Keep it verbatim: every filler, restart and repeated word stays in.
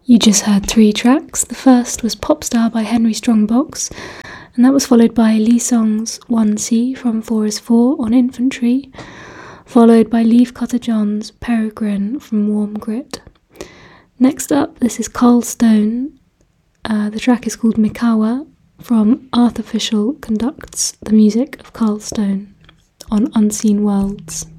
You just heard three tracks. The first was Popstar by Henry Strongbox, and that was followed by Lee Song's one C from four is four on Infantry, followed by Leafcutter John's Peregrine from Warm Grit. Next up, this is Carl Stone. Uh, the track is called Mikawa from Artificial Conducts, the music of Carl Stone on Unseen Worlds.